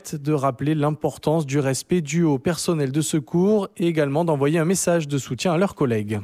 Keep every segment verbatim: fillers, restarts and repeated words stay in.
souhaitent de rappeler l'importance du respect dû au personnel de secours et également d'envoyer un message de soutien à leurs collègues.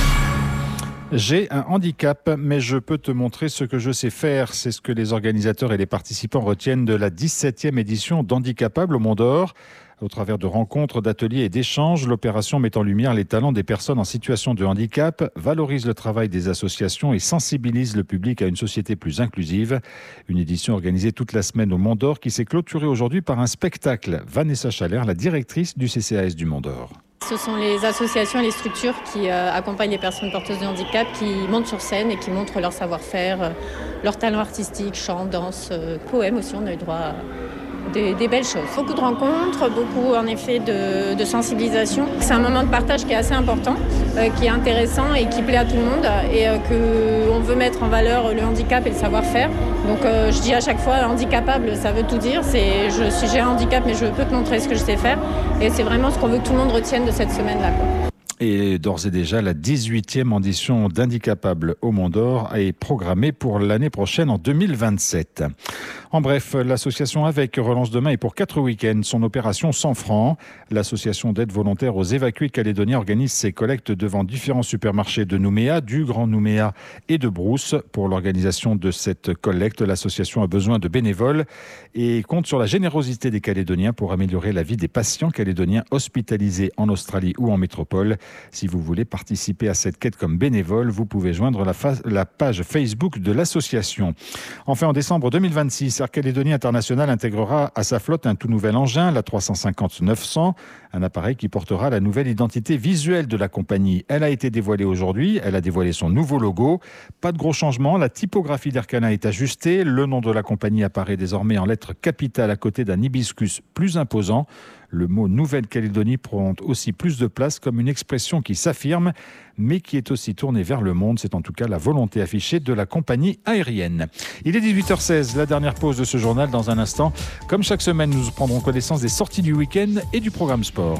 J'ai un handicap, mais je peux te montrer ce que je sais faire. C'est ce que les organisateurs et les participants retiennent de la dix-septième édition d'Handicapables au Mont d'Or. Au travers de rencontres, d'ateliers et d'échanges, l'opération met en lumière les talents des personnes en situation de handicap, valorise le travail des associations et sensibilise le public à une société plus inclusive. Une édition organisée toute la semaine au Mont d'Or qui s'est clôturée aujourd'hui par un spectacle. Vanessa Chalère, la directrice du C C A S du Mont d'Or. Ce sont les associations et les structures qui euh, accompagnent les personnes porteuses de handicap, qui montent sur scène et qui montrent leur savoir-faire, euh, leur talent artistique, chant, danse, euh, poème aussi, on a eu droit à des, des belles choses. Beaucoup de rencontres, beaucoup en effet de, de sensibilisation. C'est un moment de partage qui est assez important, euh, qui est intéressant et qui plaît à tout le monde et euh, qu'on veut mettre en valeur le handicap et le savoir-faire. Donc euh, je dis à chaque fois, handicapable, ça veut tout dire. C'est, je, si j'ai un handicap, mais je peux te montrer ce que je sais faire. Et c'est vraiment ce qu'on veut que tout le monde retienne de cette semaine-là, quoi. Et d'ores et déjà, la dix-huitième édition d'Handicapables au Mont d'Or est programmée pour l'année prochaine en deux mille vingt-sept. En bref, l'association Avec relance demain et pour quatre week-ends son opération cent francs. L'association d'aide volontaire aux évacués calédoniens organise ses collectes devant différents supermarchés de Nouméa, du Grand Nouméa et de Brousse. Pour l'organisation de cette collecte, l'association a besoin de bénévoles et compte sur la générosité des Calédoniens pour améliorer la vie des patients calédoniens hospitalisés en Australie ou en métropole. Si vous voulez participer à cette quête comme bénévole, vous pouvez joindre la, fa- la page Facebook de l'association. Enfin, en décembre deux mille vingt-six, Air Calédonie International intégrera à sa flotte un tout nouvel engin, la trois cent cinquante neuf cents, un appareil qui portera la nouvelle identité visuelle de la compagnie. Elle a été dévoilée aujourd'hui, elle a dévoilé son nouveau logo. Pas de gros changements, la typographie d'Aircana est ajustée, le nom de la compagnie apparaît désormais en lettres capitales à côté d'un hibiscus plus imposant. Le mot Nouvelle-Calédonie prend aussi plus de place comme une expression qui s'affirme, mais qui est aussi tournée vers le monde. C'est en tout cas la volonté affichée de la compagnie aérienne. Il est dix-huit heures seize, la dernière pause de ce journal. Dans un instant, comme chaque semaine, nous prendrons connaissance des sorties du week-end et du programme sport.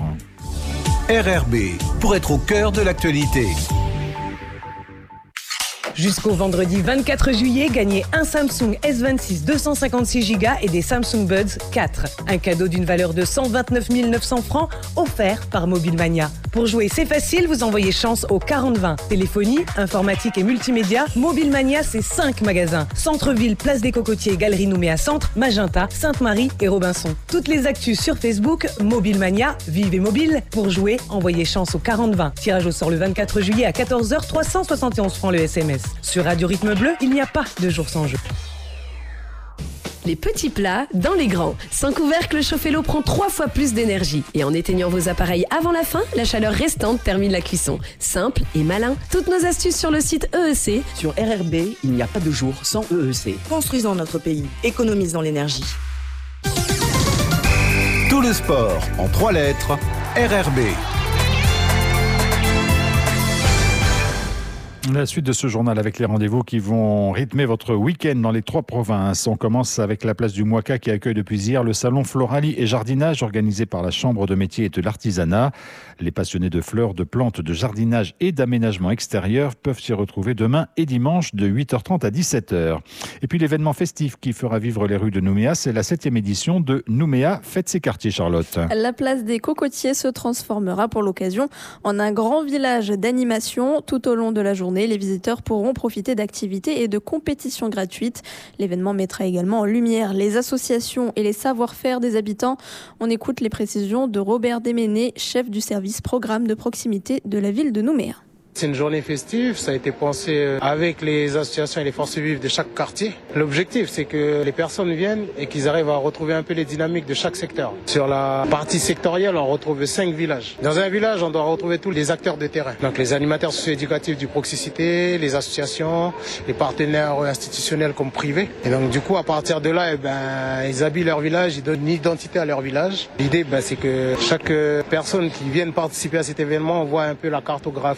R R B, pour être au cœur de l'actualité. Jusqu'au vendredi vingt-quatre juillet, gagnez un Samsung S vingt-six deux cent cinquante-six giga et des Samsung Buds quatre. Un cadeau d'une valeur de cent vingt-neuf mille neuf cents francs offert par Mobilemania. Pour jouer, c'est facile, vous envoyez chance au quarante vingt. Téléphonie, informatique et multimédia, Mobilemania, c'est cinq magasins. Centre-ville, Place des Cocotiers, Galerie Nouméa Centre, Magenta, Sainte-Marie et Robinson. Toutes les actus sur Facebook, Mobilemania, vive et mobile. Pour jouer, envoyez chance au quarante vingt. Tirage au sort le vingt-quatre juillet à quatorze heures, trois cent soixante et onze francs le S M S. Sur Radio Rythme Bleu, il n'y a pas de jour sans jeu. Les petits plats dans les grands. Sans couvercle, chauffer l'eau prend trois fois plus d'énergie. Et en éteignant vos appareils avant la fin, la chaleur restante termine la cuisson. Simple et malin. Toutes nos astuces sur le site E E C. Sur R R B, il n'y a pas de jour sans E E C. Construisons notre pays. Économisons l'énergie. Tout le sport en trois lettres, R R B. La suite de ce journal avec les rendez-vous qui vont rythmer votre week-end dans les trois provinces. On commence avec la place du Mouaka qui accueille depuis hier le salon Floralie et Jardinage organisé par la Chambre de métier et de l'artisanat. Les passionnés de fleurs, de plantes, de jardinage et d'aménagement extérieur peuvent s'y retrouver demain et dimanche de huit heures trente à dix-sept heures. Et puis l'événement festif qui fera vivre les rues de Nouméa, c'est la septième édition de Nouméa Fête ses quartiers, Charlotte. La place des Cocotiers se transformera pour l'occasion en un grand village d'animation tout au long de la journée. Les visiteurs pourront profiter d'activités et de compétitions gratuites. L'événement mettra également en lumière les associations et les savoir-faire des habitants. On écoute les précisions de Robert Déméné, chef du service programme de proximité de la ville de Nouméa. C'est une journée festive, ça a été pensé avec les associations et les forces vives de chaque quartier. L'objectif, c'est que les personnes viennent et qu'ils arrivent à retrouver un peu les dynamiques de chaque secteur. Sur la partie sectorielle, on retrouve cinq villages. Dans un village, on doit retrouver tous les acteurs de terrain. Donc les animateurs socio-éducatifs du Proximité, les associations, les partenaires institutionnels comme privés. Et donc du coup, à partir de là, eh ben, ils habillent leur village, ils donnent une identité à leur village. L'idée, ben, c'est que chaque personne qui vient participer à cet événement voit un peu la cartographie de la capitale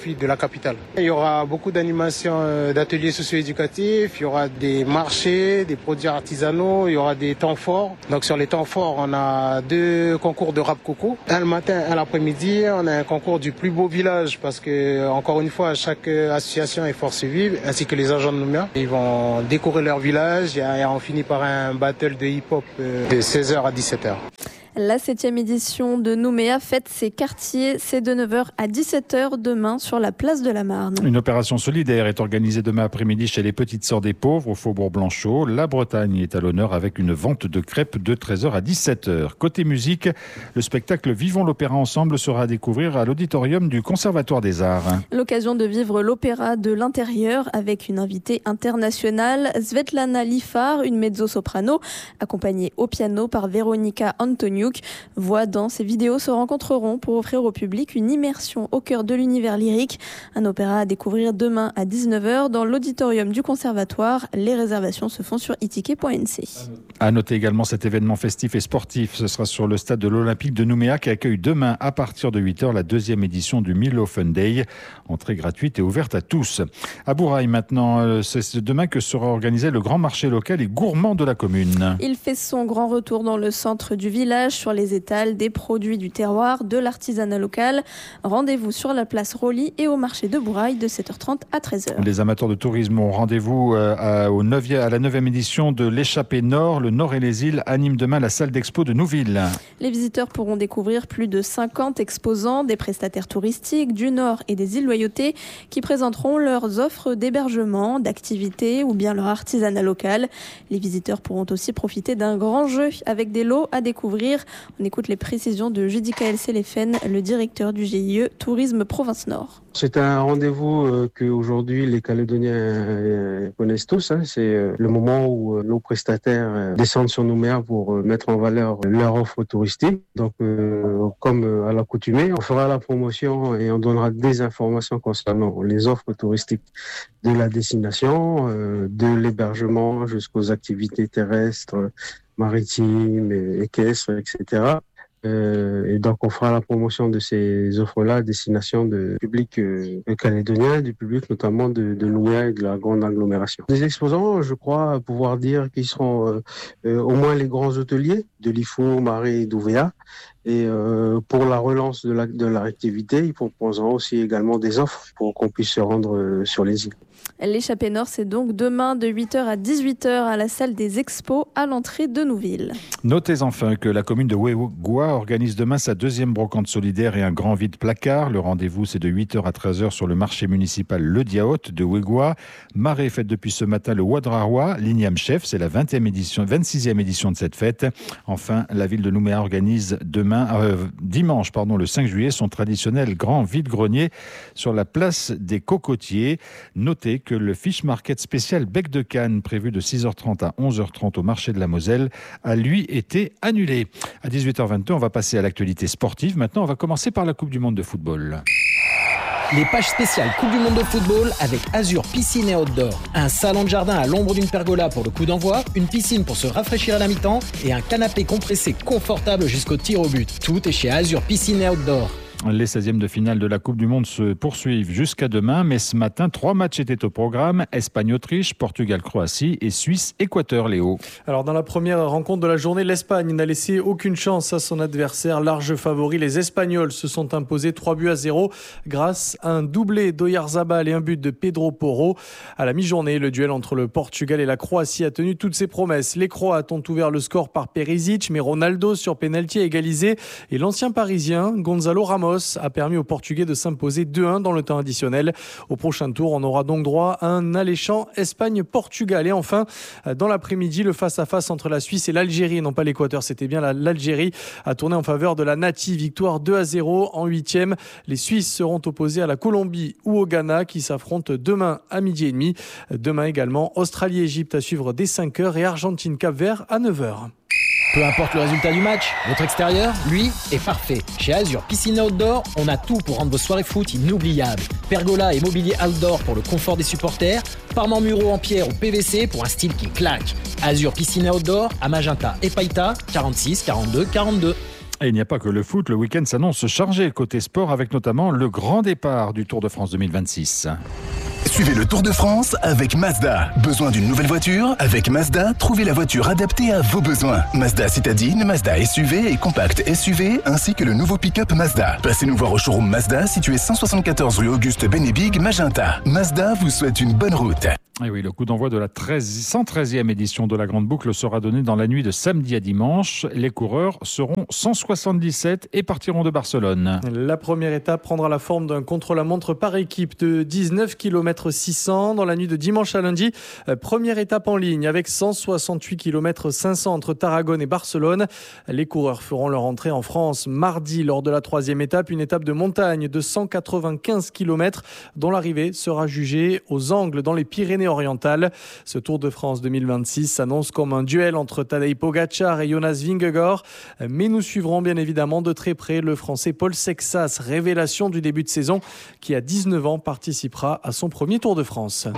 capitale. Il y aura beaucoup d'animations, euh, d'ateliers socio-éducatifs, il y aura des marchés, des produits artisanaux, il y aura des temps forts. Donc sur les temps forts, on a deux concours de rap coco. Un le matin, un l'après-midi, on a un concours du plus beau village parce que, encore une fois, chaque association et force vive, ainsi que les agents de Nouméa, ils vont découvrir leur village et on finit par un battle de hip-hop de seize heures à dix-sept heures. La septième édition de Nouméa fête ses quartiers. C'est de neuf heures à dix-sept heures demain sur la place de la Marne. Une opération solidaire est organisée demain après-midi chez les Petites Sœurs des Pauvres au Faubourg Blanchot. La Bretagne est à l'honneur avec une vente de crêpes de treize heures à dix-sept heures. Côté musique, le spectacle Vivons l'Opéra Ensemble sera à découvrir à l'auditorium du Conservatoire des Arts. L'occasion de vivre l'opéra de l'intérieur avec une invitée internationale, Svetlana Lifar, une mezzo-soprano, accompagnée au piano par Véronica Antoniuk. Voix, danse et vidéos se rencontreront pour offrir au public une immersion au cœur de l'univers lyrique. Un opéra à découvrir demain à dix-neuf heures dans l'auditorium du Conservatoire. Les réservations se font sur e ticket point n c. À noter également cet événement festif et sportif. Ce sera sur le stade de l'Olympique de Nouméa qui accueille demain à partir de huit heures la deuxième édition du Milo Fun Day. Entrée gratuite et ouverte à tous. À Bourail maintenant, c'est demain que sera organisé le grand marché local et gourmand de la commune. Il fait son grand retour dans le centre du village sur les étals des produits du terroir, de l'artisanat local. Rendez-vous sur la place Roli et au marché de Bourail de sept heures trente à treize heures. Les amateurs de tourisme ont rendez-vous à, au neuvième, à la neuvième édition de l'Échappée Nord. Le Nord et les îles animent demain la salle d'expo de Nouville. Les visiteurs pourront découvrir plus de cinquante exposants, des prestataires touristiques du Nord et des îles Loyauté qui présenteront leurs offres d'hébergement, d'activités ou bien leur artisanat local. Les visiteurs pourront aussi profiter d'un grand jeu avec des lots à découvrir. On écoute les précisions de Judicaël Séléphène, le directeur du G I E Tourisme Province Nord. C'est un rendez-vous euh, que aujourd'hui les Calédoniens euh, connaissent tous. Hein. C'est euh, le moment où euh, nos prestataires euh, descendent sur Nouméa pour euh, mettre en valeur euh, leur offre touristique. Donc, euh, comme euh, à l'accoutumée, on fera la promotion et on donnera des informations concernant les offres touristiques de la destination, euh, de l'hébergement jusqu'aux activités terrestres, maritimes, équestres, et cetera. Euh, et donc, on fera la promotion de ces offres-là à destination de public euh, calédonien, du public notamment de, de Nouméa et de la grande agglomération. Les exposants, je crois pouvoir dire qu'ils seront euh, euh, au moins les grands hôteliers de l'I F O, Marais et d'Ouvéa. Et euh, pour la relance de, la, de leur activité, ils proposeront aussi également des offres pour qu'on puisse se rendre euh, sur les îles. L'Échappée Nord, c'est donc demain de huit heures à dix-huit heures à la salle des expos à l'entrée de Nouville. Notez enfin que la commune de Ouégoua organise demain sa deuxième brocante solidaire et un grand vide-placard. Le rendez-vous, c'est de huit heures à treize heures sur le marché municipal Le Diaot de Ouégoua. Marais fête depuis ce matin le Wadraroua, l'Ignam Chef. C'est la vingtième édition, vingt-sixième édition de cette fête. Enfin, la ville de Nouméa organise demain, euh, dimanche, pardon, le cinq juillet, son traditionnel grand vide-grenier sur la place des Cocotiers. Notez que le Fish Market spécial Bec de Cannes, prévu de six heures trente à onze heures trente au marché de la Moselle, a lui été annulé. À dix-huit heures vingt-deux, on va passer à l'actualité sportive. Maintenant, on va commencer par la Coupe du Monde de football. Les pages spéciales Coupe du Monde de football avec Azur Piscine et Outdoor. Un salon de jardin à l'ombre d'une pergola pour le coup d'envoi, une piscine pour se rafraîchir à la mi-temps et un canapé compressé confortable jusqu'au tir au but. Tout est chez Azur Piscine et Outdoor. Les seizièmes de finale de la Coupe du Monde se poursuivent jusqu'à demain, mais ce matin, trois matchs étaient au programme. Espagne-Autriche, Portugal-Croatie et Suisse-Équateur, Léo. Alors dans la première rencontre de la journée, l'Espagne n'a laissé aucune chance à son adversaire. Large favori, les Espagnols se sont imposés trois buts à zéro grâce à un doublé d'Oyarzabal et un but de Pedro Porro. À la mi-journée, le duel entre le Portugal et la Croatie a tenu toutes ses promesses. Les Croates ont ouvert le score par Perisic, mais Ronaldo sur pénalty a égalisé et l'ancien Parisien, Gonzalo Ramos, a permis aux Portugais de s'imposer deux un dans le temps additionnel. Au prochain tour, on aura donc droit à un alléchant Espagne-Portugal. Et enfin, dans l'après-midi, le face-à-face entre la Suisse et l'Algérie, non pas l'Équateur, c'était bien l'Algérie, a tourné en faveur de la Nati. Victoire deux à zéro en huitième. Les Suisses seront opposés à la Colombie ou au Ghana qui s'affrontent demain à midi et demi. Demain également, Australie-Égypte à suivre dès cinq heures et Argentine-Cap-Vert à neuf heures. Peu importe le résultat du match, votre extérieur, lui, est parfait. Chez Azur Piscine Outdoor, on a tout pour rendre vos soirées foot inoubliables. Pergola et mobilier outdoor pour le confort des supporters, parements muraux en pierre ou P V C pour un style qui claque. Azur Piscine Outdoor à Magenta et Païta, quarante-six quarante-deux quarante-deux. Et il n'y a pas que le foot, le week-end s'annonce chargé côté sport avec notamment le grand départ du Tour de France deux mille vingt-six. Suivez le Tour de France avec Mazda. Besoin d'une nouvelle voiture? Avec Mazda, trouvez la voiture adaptée à vos besoins. Mazda citadine, Mazda S U V et compact S U V, ainsi que le nouveau pick-up Mazda. Passez nous voir au showroom Mazda, situé cent soixante-quatorze rue Auguste Benebig, Magenta. Mazda vous souhaite une bonne route. Et oui, le coup d'envoi de la cent treizième édition de la Grande Boucle sera donné dans la nuit de samedi à dimanche. Les coureurs seront cent soixante-dix-sept et partiront de Barcelone. La première étape prendra la forme d'un contre-la-montre par équipe de dix-neuf kilomètres six cents dans la nuit de dimanche à lundi. Première étape en ligne avec cent soixante-huit kilomètres cinq cents entre Tarragone et Barcelone. Les coureurs feront leur entrée en France mardi lors de la troisième étape, une étape de montagne de cent quatre-vingt-quinze kilomètres dont l'arrivée sera jugée aux Angles dans les Pyrénées orientale. Ce Tour de France deux mille vingt-six s'annonce comme un duel entre Tadej Pogačar et Jonas Vingegaard. Mais nous suivrons bien évidemment de très près le Français Paul Sexas, révélation du début de saison, qui à dix-neuf ans participera à son premier Tour de France.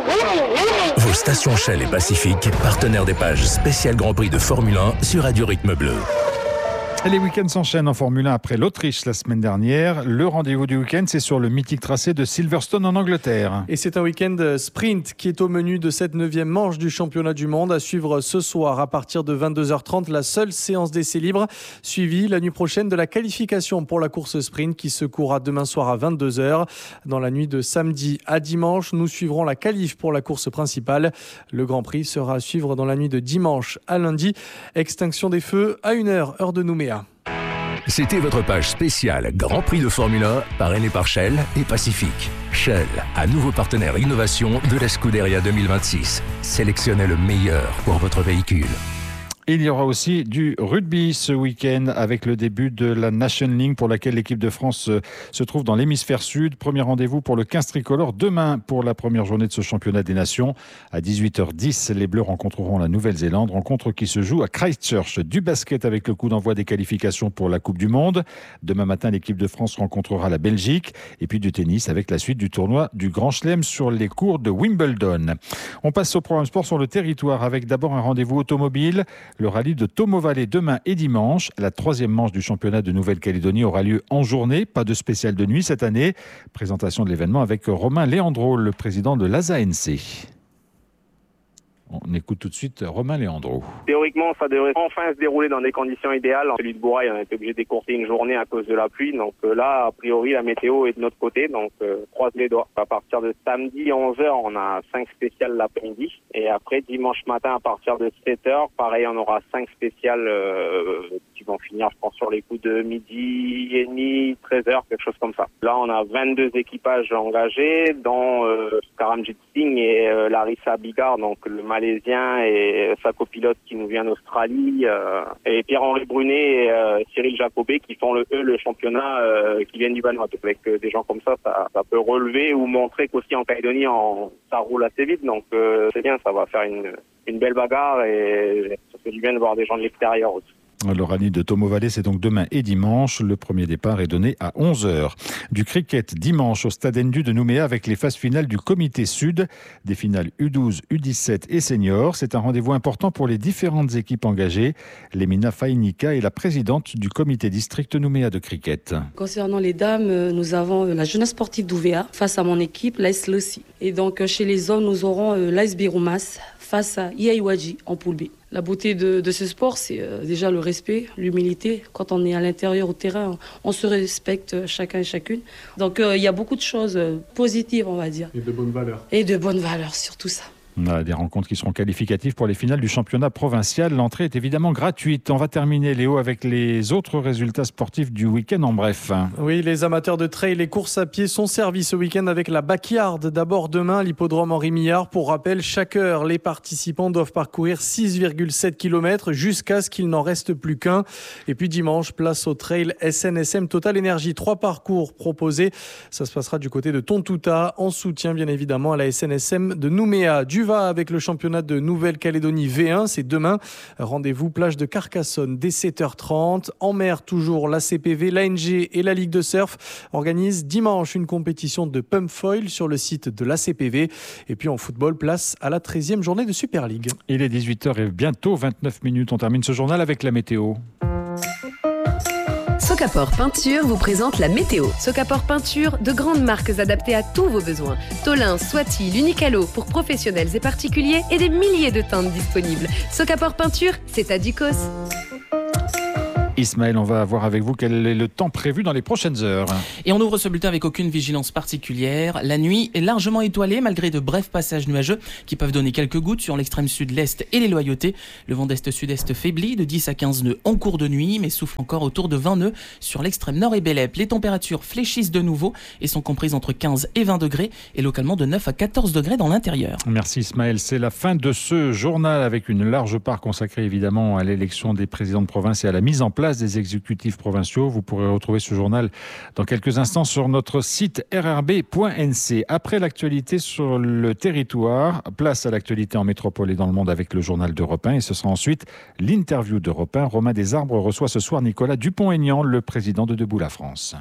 Vos stations Shell et Pacifique, partenaires des pages spéciales Grand Prix de Formule un sur Radio Rythme Bleu. Et les week-ends s'enchaînent en Formule un après l'Autriche la semaine dernière. Le rendez-vous du week-end, c'est sur le mythique tracé de Silverstone en Angleterre. Et c'est un week-end sprint qui est au menu de cette neuvième manche du championnat du monde. À suivre ce soir à partir de vingt-deux heures trente, la seule séance d'essai libre, suivie la nuit prochaine de la qualification pour la course sprint qui se courra demain soir à vingt-deux heures. Dans la nuit de samedi à dimanche, nous suivrons la qualif pour la course principale. Le Grand Prix sera à suivre dans la nuit de dimanche à lundi. Extinction des feux à une heure, heure de Nouméa. C'était votre page spéciale Grand Prix de Formule un, parrainé par Shell et Pacifique. Shell, à nouveau partenaire innovation de la Scuderia deux mille vingt-six. Sélectionnez le meilleur pour votre véhicule. Il y aura aussi du rugby ce week-end avec le début de la Nation League pour laquelle l'équipe de France se trouve dans l'hémisphère sud. Premier rendez-vous pour le quinze tricolore demain pour la première journée de ce championnat des nations. À dix-huit heures dix, les Bleus rencontreront la Nouvelle-Zélande, rencontre qui se joue à Christchurch. Du basket avec le coup d'envoi des qualifications pour la Coupe du Monde. Demain matin, l'équipe de France rencontrera la Belgique. Et puis du tennis avec la suite du tournoi du Grand Chelem sur les cours de Wimbledon. On passe au programme sport sur le territoire avec d'abord un rendez-vous automobile. Le rallye de Tomo Valley demain et dimanche. La troisième manche du championnat de Nouvelle-Calédonie aura lieu en journée. Pas de spécial de nuit cette année. Présentation de l'événement avec Romain Léandro, le président de l'A S A N C. On écoute tout de suite Romain Léandro. Théoriquement, ça devrait enfin se dérouler dans des conditions idéales. Celui de Bourail, on a été obligé d'écourter une journée à cause de la pluie. Donc euh, là, a priori, la météo est de notre côté. Donc, euh, croise les doigts. À partir de samedi, onze heures, on a cinq spéciales l'après-midi. Et après, dimanche matin, à partir de sept heures, pareil, on aura cinq spéciales euh, qui vont finir, je pense, sur les coups de midi et demi, treize heures, quelque chose comme ça. Là, on a vingt-deux équipages engagés, dont euh, Karamjit Singh et euh, Larissa Bigard, donc le Malaisien et sa copilote qui nous vient d'Australie, euh, et Pierre-Henri Brunet et euh, Cyril Jacobet qui font le, eux le championnat euh, qui viennent du Vanuatu. Avec euh, des gens comme ça, ça, ça peut relever ou montrer qu'aussi en Calédonie, en, ça roule assez vite. Donc euh, c'est bien, ça va faire une, une belle bagarre et ça fait du bien de voir des gens de l'extérieur aussi. Le rallye de Tomo Valley, c'est donc demain et dimanche. Le premier départ est donné à onze heures. Du cricket, dimanche au Stade Ndu de Nouméa avec les phases finales du Comité Sud. Des finales U douze, U dix-sept et seniors. C'est un rendez-vous important pour les différentes équipes engagées. Lémina Fainika est la présidente du Comité District Nouméa de cricket. Concernant les dames, nous avons la jeunesse sportive d'Ouvéa face à mon équipe, l'A S Lessi. Et donc chez les hommes, nous aurons l'A S Biroumas face à Iaiwaji en poule B. La beauté de, de ce sport, c'est euh, déjà le respect, l'humilité. Quand on est à l'intérieur au terrain, on se respecte chacun et chacune. Donc il euh, y a beaucoup de choses positives, on va dire. Et de bonnes valeurs. Et de bonnes valeurs, surtout ça. On a des rencontres qui seront qualificatives pour les finales du championnat provincial. L'entrée est évidemment gratuite. On va terminer, Léo, avec les autres résultats sportifs du week-end en bref. Oui, les amateurs de trail et courses à pied sont servis ce week-end avec la Backyard. D'abord demain à l'hippodrome Henri Millard. Pour rappel, chaque heure, les participants doivent parcourir six virgule sept kilomètres jusqu'à ce qu'il n'en reste plus qu'un. Et puis dimanche, place au trail S N S M Total Énergie. Trois parcours proposés. Ça se passera du côté de Tontouta, en soutien bien évidemment à la S N S M de Nouméa. Du va avec le championnat de Nouvelle-Calédonie V un, c'est demain. Rendez-vous plage de Carcassonne dès sept heures trente. En mer, toujours la C P V, l'A N G et la Ligue de surf organisent dimanche une compétition de pump foil sur le site de la C P V. Et puis en football, place à la treizième journée de Super League. Il est dix-huit heures et bientôt vingt-neuf minutes. On termine ce journal avec la météo. Socapor Peinture vous présente la météo. Socapor Peinture, de grandes marques adaptées à tous vos besoins. Tolin, Swati, l'Unicalo pour professionnels et particuliers et des milliers de teintes disponibles. Socapor Peinture, c'est à Ducos. Ismaël, on va voir avec vous quel est le temps prévu dans les prochaines heures. Et on ouvre ce bulletin avec aucune vigilance particulière. La nuit est largement étoilée malgré de brefs passages nuageux qui peuvent donner quelques gouttes sur l'extrême sud, l'est et les loyautés. Le vent d'est-sud-est faiblit de dix à quinze nœuds en cours de nuit, mais souffle encore autour de vingt nœuds sur l'extrême nord et Bélep. Les températures fléchissent de nouveau et sont comprises entre quinze et vingt degrés et localement de neuf à quatorze degrés dans l'intérieur. Merci Ismaël. C'est la fin de ce journal avec une large part consacrée évidemment à l'élection des présidents de province et à la mise en place des exécutifs provinciaux. Vous pourrez retrouver ce journal dans quelques instants sur notre site r r b point n c. Après l'actualité sur le territoire, place à l'actualité en métropole et dans le monde avec le journal d'Europe un et ce sera ensuite l'interview d'Europe un. Romain Desarbres reçoit ce soir Nicolas Dupont-Aignan, le président de Debout la France.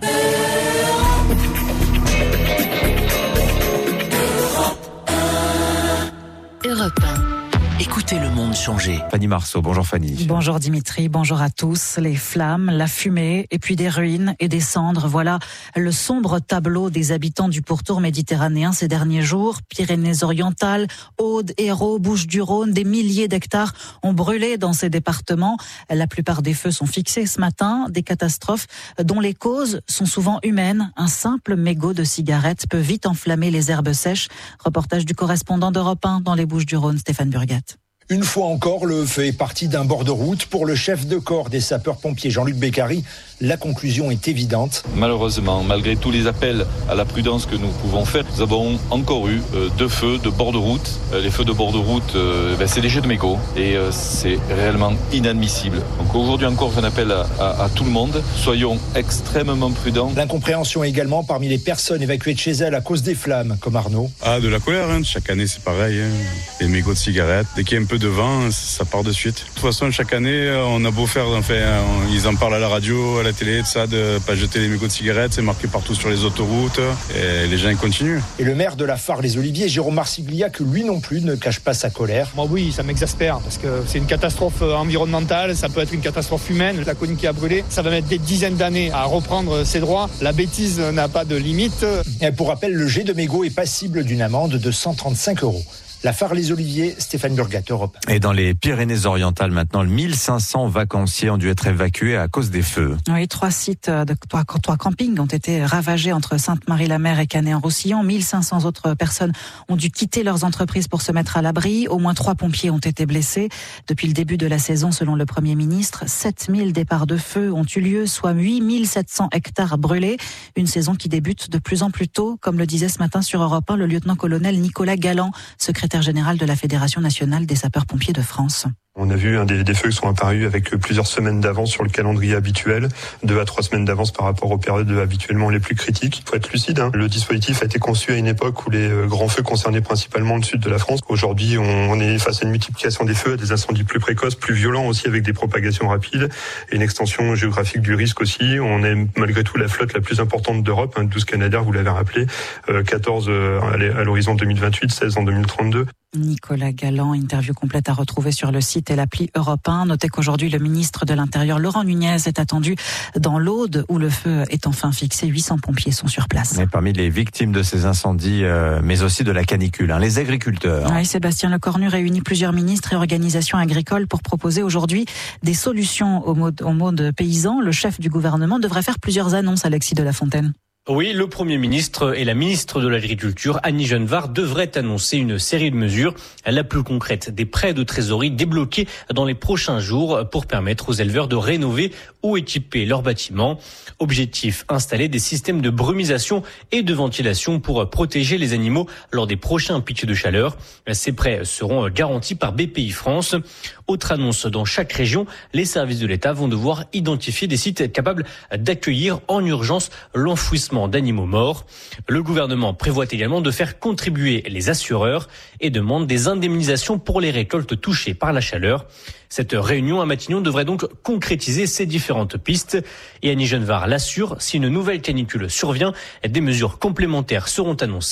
Europe un. Écoutez le monde changer. Fanny Marceau, bonjour Fanny. Bonjour Dimitri, bonjour à tous. Les flammes, la fumée et puis des ruines et des cendres. Voilà le sombre tableau des habitants du pourtour méditerranéen ces derniers jours. Pyrénées-Orientales, Aude, Hérault, Bouches-du-Rhône, des milliers d'hectares ont brûlé dans ces départements. La plupart des feux sont fixés ce matin. Des catastrophes dont les causes sont souvent humaines. Un simple mégot de cigarette peut vite enflammer les herbes sèches. Reportage du correspondant d'Europe un dans les Bouches-du-Rhône, Stéphane Burgat. Une fois encore, le feu est parti d'un bord de route. Pour le chef de corps des sapeurs-pompiers, Jean-Luc Beccari, la conclusion est évidente. Malheureusement, malgré tous les appels à la prudence que nous pouvons faire, nous avons encore eu euh, deux feux de bord de route. Euh, les feux de bord de route, euh, ben, c'est des jets de mégots et euh, c'est réellement inadmissible. Donc aujourd'hui encore, j'en appelle à, à, à tout le monde. Soyons extrêmement prudents. L'incompréhension également parmi les personnes évacuées de chez elles à cause des flammes, comme Arnaud. Ah, de la colère, hein. Chaque année c'est pareil. Hein. Les mégots de cigarettes, dès qu'il y a un peu de vent, ça part de suite. De toute façon, chaque année, on a beau faire, enfin, ils en parlent à la radio, à la télé, de ça, de pas jeter les mégots de cigarettes, c'est marqué partout sur les autoroutes, et les gens ils continuent. Et le maire de la Fare-les-Oliviers, Jérôme Marsiglia, que lui non plus ne cache pas sa colère. Moi oui, ça m'exaspère, parce que c'est une catastrophe environnementale, ça peut être une catastrophe humaine. La colline qui a brûlé, ça va mettre des dizaines d'années à reprendre ses droits. La bêtise n'a pas de limite. Et pour rappel, le jet de mégots est passible d'une amende de cent trente-cinq euros. La Fare-les-Oliviers, Stéphane Burgat, Europe. Et dans les Pyrénées-Orientales maintenant, mille cinq cents vacanciers ont dû être évacués à cause des feux. Oui, trois sites, de, trois, trois campings ont été ravagés entre Sainte-Marie-la-Mer et Canet-en-Roussillon. mille cinq cents autres personnes ont dû quitter leurs entreprises pour se mettre à l'abri. Au moins trois pompiers ont été blessés. Depuis le début de la saison, selon le Premier ministre, sept mille départs de feu ont eu lieu, soit huit mille sept cents hectares brûlés. Une saison qui débute de plus en plus tôt, comme le disait ce matin sur Europe un le lieutenant-colonel Nicolas Galland, secrétaire général de la Fédération nationale des sapeurs-pompiers de France. On a vu hein, des, des feux qui sont apparus avec plusieurs semaines d'avance sur le calendrier habituel, deux à trois semaines d'avance par rapport aux périodes habituellement les plus critiques. Il faut être lucide, hein. Le dispositif a été conçu à une époque où les euh, grands feux concernaient principalement le sud de la France. Aujourd'hui, on, on est face à une multiplication des feux, à des incendies plus précoces, plus violents aussi, avec des propagations rapides et une extension géographique du risque aussi. On est malgré tout la flotte la plus importante d'Europe, hein, douze Canadair, vous l'avez rappelé, euh, quatorze euh, à l'horizon deux mille vingt-huit, seize en deux mille trente-deux. Nicolas Galland, interview complète à retrouver sur le site et l'appli Europe un. Notez qu'aujourd'hui, le ministre de l'Intérieur, Laurent Nunez, est attendu dans l'Aude où le feu est enfin fixé. huit cents pompiers sont sur place. Et parmi les victimes de ces incendies, euh, mais aussi de la canicule, hein, les agriculteurs. Oui, Sébastien Lecornu réunit plusieurs ministres et organisations agricoles pour proposer aujourd'hui des solutions au mode, au mode paysan. Le chef du gouvernement devrait faire plusieurs annonces, Alexis de la Fontaine. Oui, le Premier ministre et la ministre de l'Agriculture, Annie Genevard, devraient annoncer une série de mesures, la plus concrète, des prêts de trésorerie débloqués dans les prochains jours pour permettre aux éleveurs de rénover ou équiper leurs bâtiments. Objectif, installer des systèmes de brumisation et de ventilation pour protéger les animaux lors des prochains pics de chaleur. Ces prêts seront garantis par B P I France. Autre annonce, dans chaque région, les services de l'État vont devoir identifier des sites capables d'accueillir en urgence l'enfouissement d'animaux morts. Le gouvernement prévoit également de faire contribuer les assureurs et demande des indemnisations pour les récoltes touchées par la chaleur. Cette réunion à Matignon devrait donc concrétiser ces différentes pistes. Et Annie Genevard l'assure, si une nouvelle canicule survient, des mesures complémentaires seront annoncées.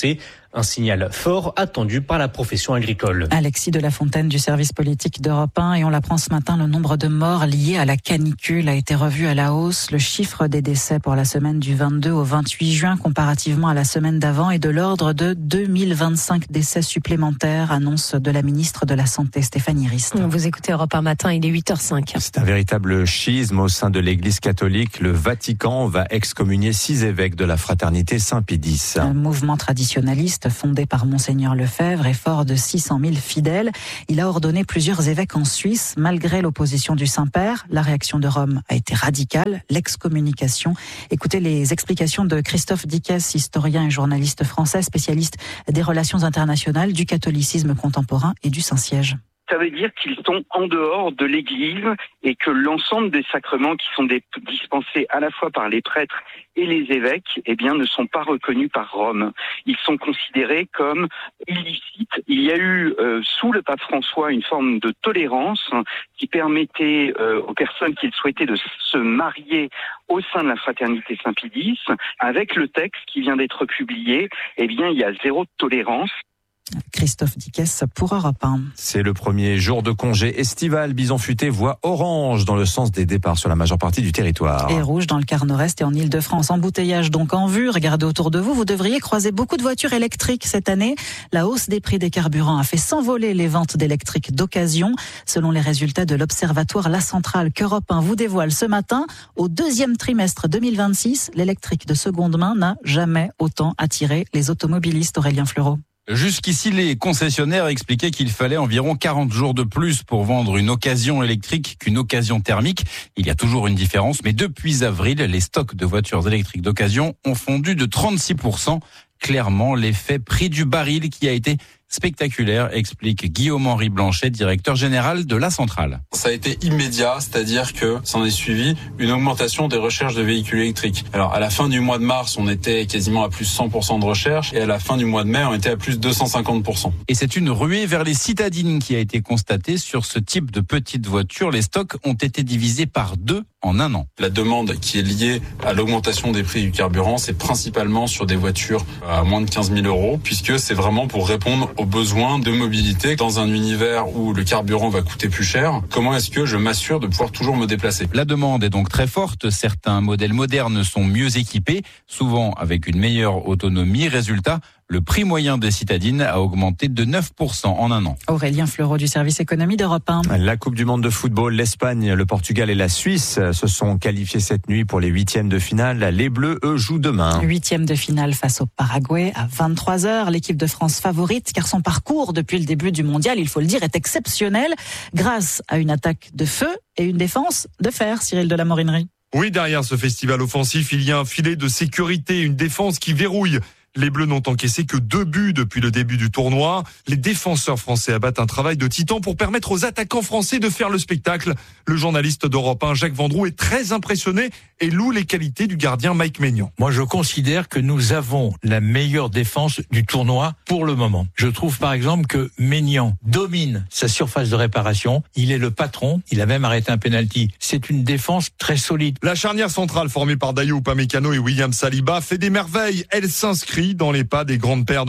Un signal fort attendu par la profession agricole. Alexis de la Fontaine du service politique d'Europe un, et on l'apprend ce matin, le nombre de morts liés à la canicule a été revu à la hausse. Le chiffre des décès pour la semaine du vingt-deux au vingt-huit juin comparativement à la semaine d'avant est de l'ordre de deux mille vingt-cinq décès supplémentaires, annonce de la ministre de la Santé Stéphanie Rist. Vous écoutez Europe un matin, il est huit heures cinq. C'est un véritable schisme au sein de l'Église catholique. Le Vatican va excommunier six évêques de la fraternité Saint-Pédis. Un mouvement traditionnaliste fondé par Monseigneur Lefebvre et fort de six cent mille fidèles. Il a ordonné plusieurs évêques en Suisse. Malgré l'opposition du Saint-Père, la réaction de Rome a été radicale, l'excommunication. Écoutez les explications de Christophe Dickès, historien et journaliste français, spécialiste des relations internationales, du catholicisme contemporain et du Saint-Siège. Ça veut dire qu'ils sont en dehors de l'Église et que l'ensemble des sacrements qui sont dispensés à la fois par les prêtres et les évêques, eh bien, ne sont pas reconnus par Rome. Ils sont considérés comme illicites. Il y a eu, euh, sous le pape François, une forme de tolérance qui permettait euh, aux personnes qui le souhaitaient de se marier au sein de la fraternité Saint-Pédis. Avec le texte qui vient d'être publié, eh bien, il y a zéro tolérance. Christophe Dickès pour Europe un. C'est le premier jour de congé estival. Bison Futé voit orange dans le sens des départs sur la majeure partie du territoire. Et rouge dans le quart nord-est et en Ile-de-France. Embouteillage donc en vue. Regardez autour de vous, vous devriez croiser beaucoup de voitures électriques cette année. La hausse des prix des carburants a fait s'envoler les ventes d'électriques d'occasion. Selon les résultats de l'observatoire La Centrale qu'Europe un vous dévoile ce matin, au deuxième trimestre deux mille vingt-six, l'électrique de seconde main n'a jamais autant attiré les automobilistes. Aurélien Fleureau. Jusqu'ici, les concessionnaires expliquaient qu'il fallait environ quarante jours de plus pour vendre une occasion électrique qu'une occasion thermique. Il y a toujours une différence, mais depuis avril, les stocks de voitures électriques d'occasion ont fondu de trente-six pour cent. Clairement, l'effet prix du baril qui a été spectaculaire, explique Guillaume-Henri Blanchet, directeur général de La Centrale. Ça a été immédiat, c'est-à-dire que s'en est suivi une augmentation des recherches de véhicules électriques. Alors à la fin du mois de mars, on était quasiment à plus cent pour cent de recherche et à la fin du mois de mai, on était à plus deux cent cinquante pour cent. Et c'est une ruée vers les citadines qui a été constatée sur ce type de petites voitures. Les stocks ont été divisés par deux en un an. La demande qui est liée à l'augmentation des prix du carburant, c'est principalement sur des voitures à moins de quinze mille euros, puisque c'est vraiment pour répondre aux besoins de mobilité dans un univers où le carburant va coûter plus cher. Comment est-ce que je m'assure de pouvoir toujours me déplacer ? La demande est donc très forte. Certains modèles modernes sont mieux équipés, souvent avec une meilleure autonomie. Résultat, le prix moyen des citadines a augmenté de neuf pour cent en un an. Aurélien Fleureau du service économie d'Europe un. La Coupe du monde de football, l'Espagne, le Portugal et la Suisse se sont qualifiés cette nuit pour les huitièmes de finale. Les Bleus, eux, jouent demain. Huitième de finale face au Paraguay à vingt-trois heures. L'équipe de France favorite car son parcours depuis le début du mondial, il faut le dire, est exceptionnel grâce à une attaque de feu et une défense de fer. Cyril de la Morinerie. Oui, derrière ce festival offensif, il y a un filet de sécurité, une défense qui verrouille. Les Bleus n'ont encaissé que deux buts depuis le début du tournoi. Les défenseurs français abattent un travail de titan pour permettre aux attaquants français de faire le spectacle. Le journaliste d'Europe un, Jacques Vendroux, est très impressionné et loue les qualités du gardien Mike Maignan. Moi, je considère que nous avons la meilleure défense du tournoi pour le moment. Je trouve par exemple que Maignan domine sa surface de réparation. Il est le patron. Il a même arrêté un penalty. C'est une défense très solide. La charnière centrale formée par Dayot Upamecano et William Saliba fait des merveilles. Elle s'inscrit dans les pas des grandes paires de